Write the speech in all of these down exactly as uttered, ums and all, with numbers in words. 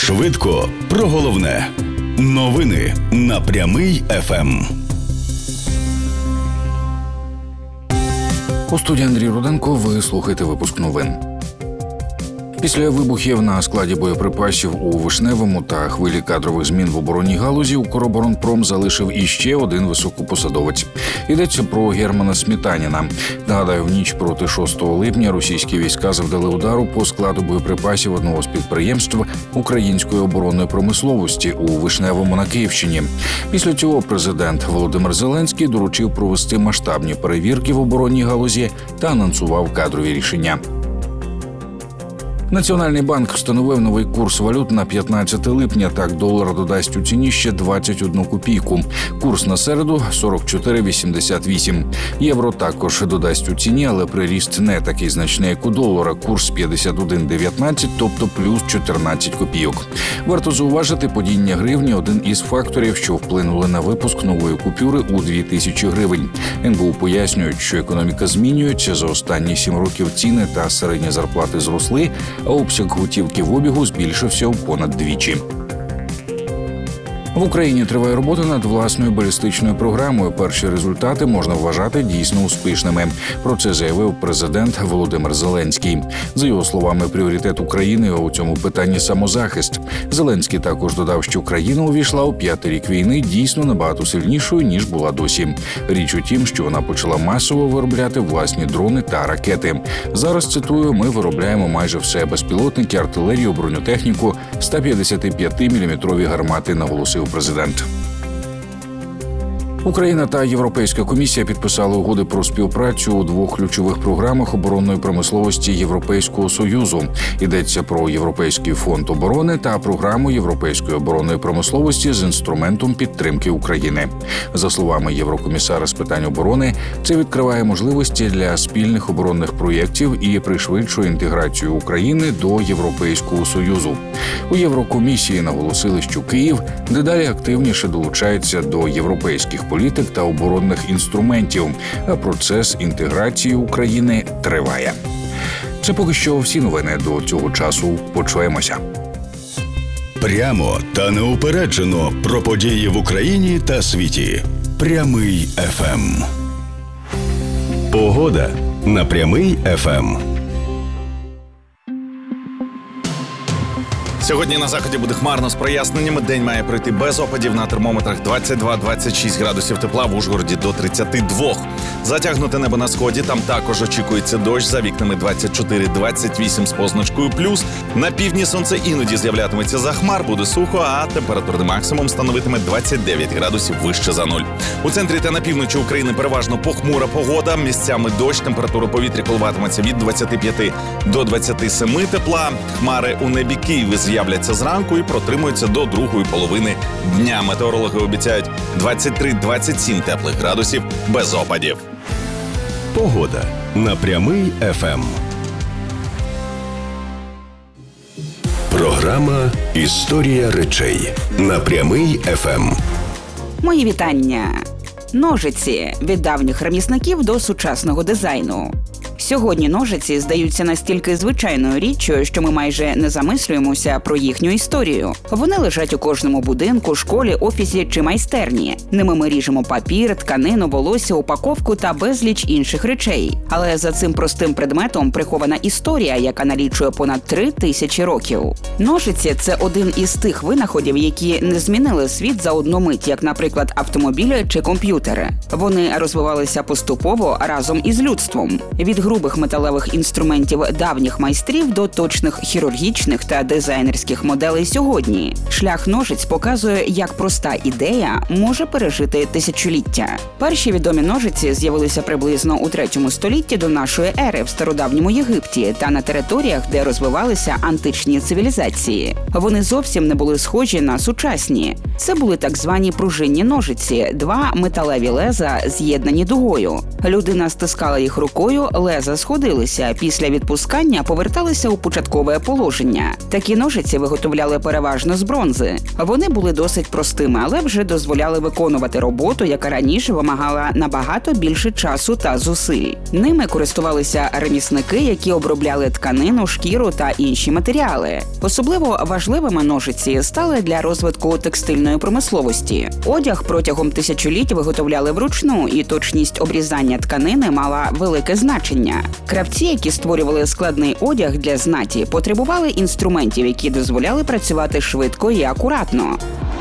Швидко про головне. Новини на Прямий еф ем. У студії Андрій Руденко, ви слухаєте випуск новин. Після вибухів на складі боєприпасів у Вишневому та хвилі кадрових змін в оборонній галузі «Укроборонпром» залишив іще один високопосадовець. Йдеться про Германа Сметаніна. Нагадаю, в ніч проти шостого липня російські війська завдали удару по складу боєприпасів одного з підприємств української оборонної промисловості у Вишневому на Київщині. Після цього президент Володимир Зеленський доручив провести масштабні перевірки в оборонній галузі та анонсував кадрові рішення. Національний банк встановив новий курс валют на п'ятнадцяте липня. Так, долар додасть у ціні ще двадцять одну копійку. Курс на середу – сорок чотири вісімдесят вісім. Євро також додасть у ціні, але приріст не такий значний, як у долара. Курс п'ятдесят один дев'ятнадцять, тобто плюс чотирнадцять копійок. Варто зауважити, падіння гривні – один із факторів, що вплинули на випуск нової купюри у дві тисячі гривень. ен бе у пояснюють, що економіка змінюється. За останні сім років ціни та середні зарплати зросли, а обсяг готівки в обігу збільшився в понад двічі. В Україні триває робота над власною балістичною програмою. Перші результати можна вважати дійсно успішними. Про це заявив президент Володимир Зеленський. За його словами, пріоритет України у цьому питанні – самозахист. Зеленський також додав, що країна увійшла у п'ятий рік війни дійсно набагато сильнішою, ніж була досі. Річ у тім, що вона почала масово виробляти власні дрони та ракети. Зараз, цитую, ми виробляємо майже все – безпілотники, артилерію, бронетехніку, сто п'ятдесят п'ять міліметрові гармати, наголосив президент. Україна та Європейська комісія підписали угоди про співпрацю у двох ключових програмах оборонної промисловості Європейського Союзу. Йдеться про Європейський фонд оборони та програму Європейської оборонної промисловості з інструментом підтримки України. За словами єврокомісара з питань оборони, це відкриває можливості для спільних оборонних проєктів і пришвидшує інтеграцію України до Європейського Союзу. У Єврокомісії наголосили, що Київ дедалі активніше долучається до європейських політик та оборонних інструментів, а процес інтеграції України триває. Це поки що всі новини до цього часу. Почуємося. Прямо та неупереджено про події в Україні та світі. Прямий еф ем. Погода на Прямий еф ем. Сьогодні на заході буде хмарно з проясненнями. День має пройти без опадів. На термометрах двадцять два - двадцять шість градусів тепла, в Ужгороді до тридцять два. Затягнуте небо на сході, там також очікується дощ. За вікнами двадцять чотири - двадцять вісім з позначкою плюс. На півдні сонце іноді з'являтиметься за хмар, буде сухо, а температурний максимум становитиме двадцять дев'ять градусів вище за нуль. У центрі та на півночі України переважно похмура погода, місцями дощ, температура повітря коливатиметься від двадцяти п'яти до двадцяти семи тепла. Хмари у небі Києва з'являться зранку і протримуються до другої половини дня. Метеорологи обіцяють двадцять три - двадцять сім теплих градусів без опадів. Погода на Прямий еф ем. Програма «Історія речей» на Прямий еф ем. Мої вітання. Ножиці – від давніх ремісників до сучасного дизайну. Сьогодні ножиці здаються настільки звичайною річчю, що ми майже не замислюємося про їхню історію. Вони лежать у кожному будинку, школі, офісі чи майстерні. Ними ми ріжемо папір, тканину, волосся, упаковку та безліч інших речей. Але за цим простим предметом прихована історія, яка налічує понад три тисячі років. Ножиці – це один із тих винаходів, які не змінили світ за одну мить, як, наприклад, автомобілі чи комп'ютери. Вони розвивалися поступово разом із людством. Від грубих металевих інструментів давніх майстрів до точних хірургічних та дизайнерських моделей сьогодні. Шлях ножиць показує, як проста ідея може пережити тисячоліття. Перші відомі ножиці з'явилися приблизно у третьому столітті до нашої ери в стародавньому Єгипті та на територіях, де розвивалися античні цивілізації. Вони зовсім не були схожі на сучасні. Це були так звані пружинні ножиці – два металеві леза, з'єднані дугою. Людина стискала їх рукою, леза сходилися, після відпускання поверталися у початкове положення. Такі ножиці виготовляли переважно з бронзи. Вони були досить простими, але вже дозволяли виконувати роботу, яка раніше вимагала набагато більше часу та зусиль. Ними користувалися ремісники, які обробляли тканину, шкіру та інші матеріали. Особливо важливими ножиці стали для розвитку текстильної промисловості. Одяг протягом тисячоліть виготовляли вручну, і точність обрізання тканини мала велике значення. Кравці, які створювали складний одяг для знаті, потребували інструментів, які дозволяли працювати швидко і акуратно.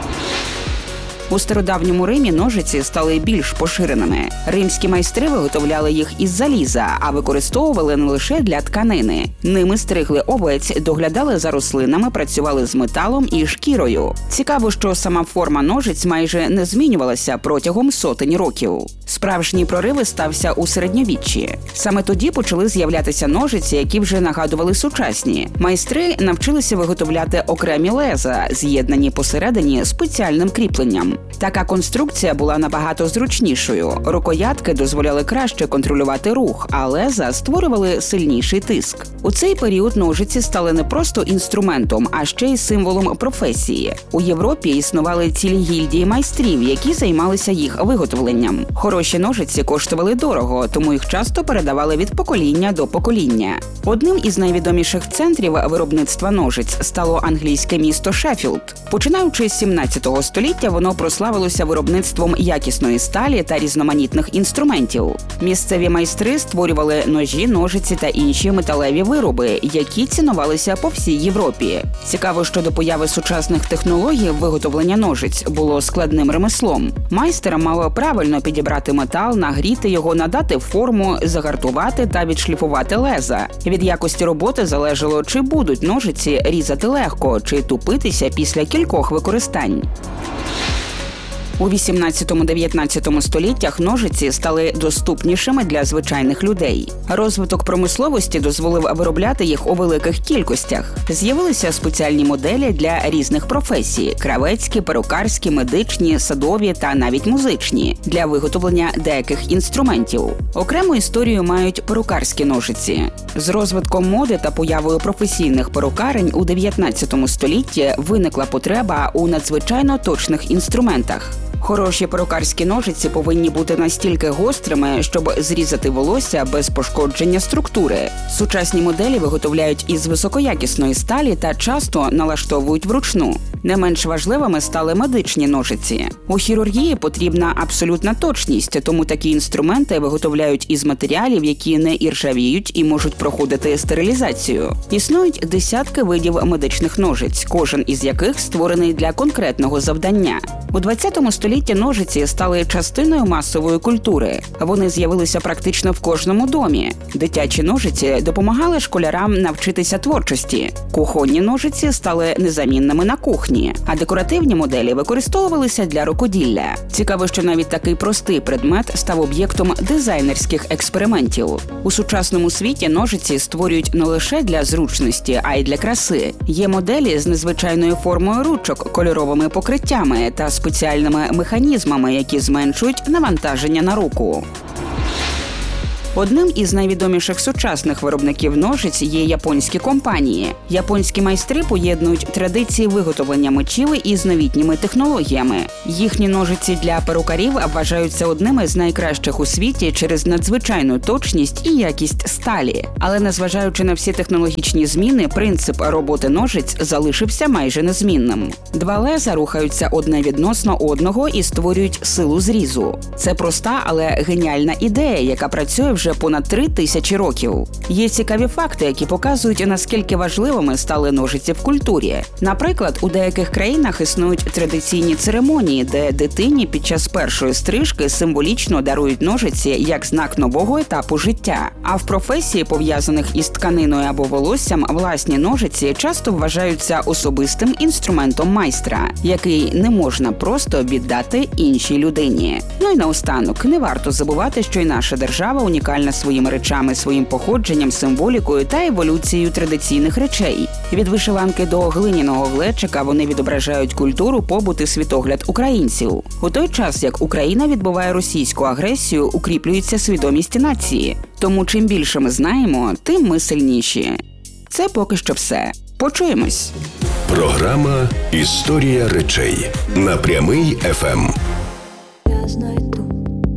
У стародавньому Римі ножиці стали більш поширеними. Римські майстри виготовляли їх із заліза, а використовували не лише для тканини. Ними стригли овець, доглядали за рослинами, працювали з металом і шкірою. Цікаво, що сама форма ножиць майже не змінювалася протягом сотень років. Справжній прорив стався у середньовіччі. Саме тоді почали з'являтися ножиці, які вже нагадували сучасні. Майстри навчилися виготовляти окремі леза, з'єднані посередині спеціальним кріпленням. Така конструкція була набагато зручнішою. Рукоятки дозволяли краще контролювати рух, а леза створювали сильніший тиск. У цей період ножиці стали не просто інструментом, а ще й символом професії. У Європі існували цілі гільдії майстрів, які займалися їх виготовленням. Хороші ножиці коштували дорого, тому їх часто передавали від покоління до покоління. Одним із найвідоміших центрів виробництва ножиць стало англійське місто Шеффілд. Починаючи з сімнадцятого століття, воно прославилося виробництвом якісної сталі та різноманітних інструментів. Місцеві майстри створювали ножі, ножиці та інші металеві вироби, які цінувалися по всій Європі. Цікаво, що до появи сучасних технологій виготовлення ножиць було складним ремеслом. Майстер мав правильно підібрати метал, нагріти його, надати форму, загартувати та відшліфувати леза. Від якості роботи залежало, чи будуть ножиці різати легко, чи тупитися після кількох використань. У вісімнадцятому-дев'ятнадцятому століттях ножиці стали доступнішими для звичайних людей. Розвиток промисловості дозволив виробляти їх у великих кількостях. З'явилися спеціальні моделі для різних професій – кравецькі, перукарські, медичні, садові та навіть музичні – для виготовлення деяких інструментів. Окрему історію мають перукарські ножиці. З розвитком моди та появою професійних перукарень у дев'ятнадцятому столітті виникла потреба у надзвичайно точних інструментах. Хороші перукарські ножиці повинні бути настільки гострими, щоб зрізати волосся без пошкодження структури. Сучасні моделі виготовляють із високоякісної сталі та часто налаштовують вручну. Не менш важливими стали медичні ножиці. У хірургії потрібна абсолютна точність, тому такі інструменти виготовляють із матеріалів, які не іржавіють і можуть проходити стерилізацію. Існують десятки видів медичних ножиць, кожен із яких створений для конкретного завдання. У двадцятому столітті ножиці стали частиною масової культури. Вони з'явилися практично в кожному домі. Дитячі ножиці допомагали школярам навчитися творчості. Кухонні ножиці стали незамінними на кухні, а декоративні моделі використовувалися для рукоділля. Цікаво, що навіть такий простий предмет став об'єктом дизайнерських експериментів. У сучасному світі ножиці створюють не лише для зручності, а й для краси. Є моделі з незвичайною формою ручок, кольоровими покриттями та спеціальними механізмами, які зменшують навантаження на руку. Одним із найвідоміших сучасних виробників ножиць є японські компанії. Японські майстри поєднують традиції виготовлення мечів із новітніми технологіями. Їхні ножиці для перукарів вважаються одними з найкращих у світі через надзвичайну точність і якість сталі. Але незважаючи на всі технологічні зміни, принцип роботи ножиць залишився майже незмінним. Два леза рухаються одне відносно одного і створюють силу зрізу. Це проста, але геніальна ідея, яка працює вже понад три тисячі років. Є цікаві факти, які показують, наскільки важливими стали ножиці в культурі. Наприклад, у деяких країнах існують традиційні церемонії, де дитині під час першої стрижки символічно дарують ножиці як знак нового етапу життя. А в професії, пов'язаних із тканиною або волоссям, власні ножиці часто вважаються особистим інструментом майстра, який не можна просто віддати іншій людині. Ну і наостанок, не варто забувати, що й наша держава унікальна унікальна своїми речами, своїм походженням, символікою та еволюцією традиційних речей. Від вишиванки до глиняного глечика вони відображають культуру, побут і світогляд українців. У той час, як Україна відбиває російську агресію, укріплюється свідомість нації. Тому чим більше ми знаємо, тим ми сильніші. Це поки що все. Почуємось. Програма «Історія речей» на Прямий еф ем. Я знайду